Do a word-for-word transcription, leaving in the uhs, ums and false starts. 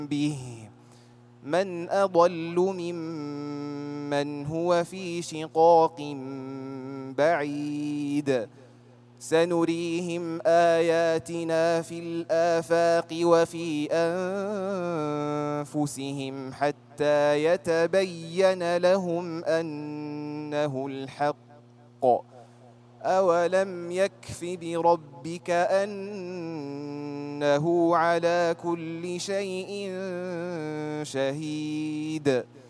به من أضل ممن هو في شقاق بعيد سنريهم آياتنا في الآفاق وفي أنفسهم حتى يتبين لهم أنه الحق أولم يكف بربك أنه على كل شيء شهيد